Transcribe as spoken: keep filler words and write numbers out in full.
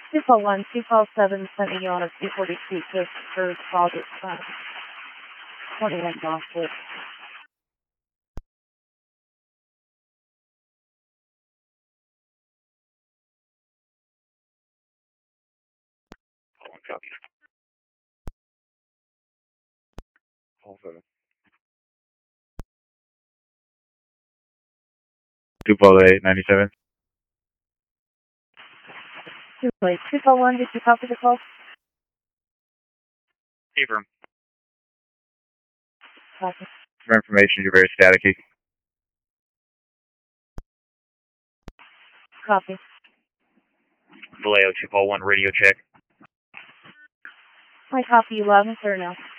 two four one, two four seven, sending you on a two forty-two just for deposit, uh, twenty-one gospel. One copy. All seven. Two four eight ninety seven. Two wait, two four one, did you copy the call? Affirm. Copy. For information, you're very staticky. Copy. Vallejo two four one radio check. I copy you loud and clear now.